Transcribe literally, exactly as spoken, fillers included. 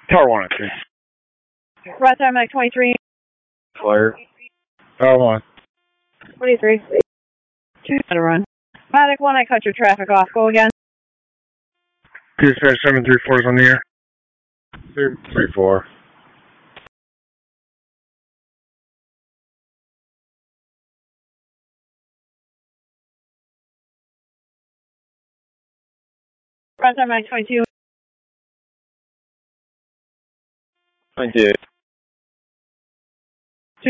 Tower one, I think. Right there, Mike twenty-three. Flyer. Tower one. twenty-three. Two to run. Medic one, I cut your traffic off. Go again. Dispatch seven three four is on the air. Three three four. Right there, Mike twenty-two. twenty-eight.